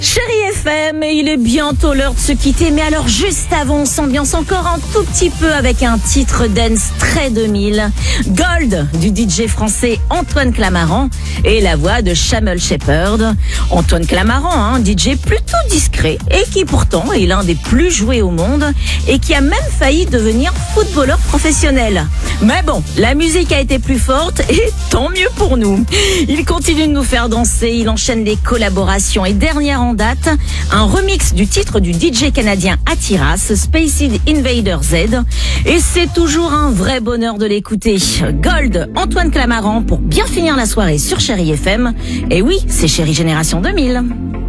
Chérie FM, il est bientôt l'heure de se quitter, mais alors juste avant, on s'ambiance encore un tout petit peu avec un titre dance très 2000, Gold du DJ français Antoine Clamaran et la voix de Chamel Shepherd. Antoine Clamaran, DJ plutôt discret et qui pourtant est l'un des plus joués au monde et qui a même failli devenir footballeur professionnel. Mais bon, la musique a été plus forte et tant mieux pour nous. Il continue de nous faire danser, il enchaîne les collaborations et dernière en date, un remix du titre du DJ canadien Atiras, Spaced Invader Z. Et c'est toujours un vrai bonheur de l'écouter. Gold, Antoine Clamaran pour bien finir la soirée sur Chérie FM. Et oui, c'est Chérie Génération 2000.